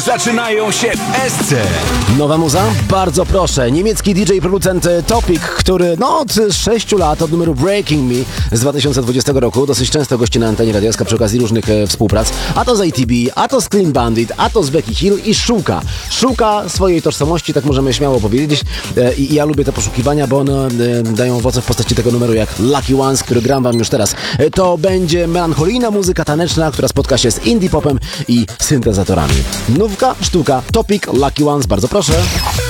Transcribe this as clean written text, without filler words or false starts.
zaczynają się w SC. Nowa muza? Bardzo proszę. Niemiecki DJ i producent Topic, który od 6 lat od numeru Breaking Me z 2020 roku dosyć często gości na antenie Radia SK przy okazji różnych współprac. A to z ATB, a to z Clean Bandit, a to z Becky Hill i szuka swojej tożsamości, tak możemy śmiało powiedzieć. I ja lubię te poszukiwania, bo one dają owoce w postaci tego numeru jak Lucky Ones, który gram wam już teraz. To będzie melancholijna muzyka taneczna, która spotka się z indie popem i syntezatorami. Nówka, sztuka, Topic, Lucky Ones, bardzo proszę.